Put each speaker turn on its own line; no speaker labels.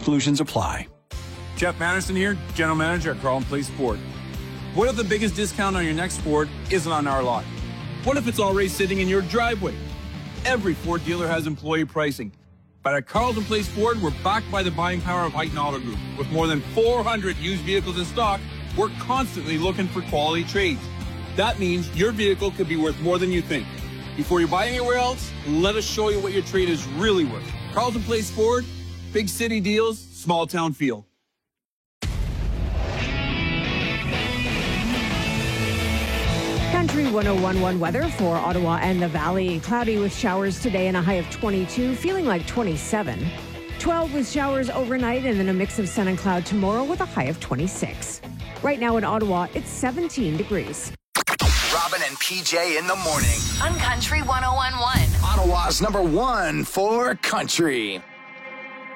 Exclusions apply.
Jeff Manderson here, General Manager at Carlton Place Ford. What if the biggest discount on your next Ford isn't on our lot? What if it's already sitting in your driveway? Every Ford dealer has employee pricing. But at Carlton Place Ford, we're backed by the buying power of Heighton Auto Group. With more than 400 used vehicles in stock, we're constantly looking for quality trades. That means your vehicle could be worth more than you think. Before you buy anywhere else, let us show you what your trade is really worth. Carlton Place Ford, big city deals, small town feel.
Country 101.1 weather for Ottawa and the Valley. Cloudy with showers today and a high of 22, feeling like 27. 12 with showers overnight and then a mix of sun and cloud tomorrow with a high of 26. Right now in Ottawa, it's 17 degrees.
Robin and PJ in the morning
on Country 101.1.
Ottawa's #1 for country.